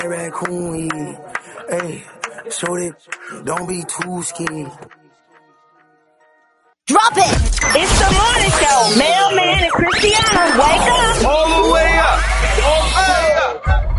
raccoon head. Hey, so that don't be too scared. Drop it!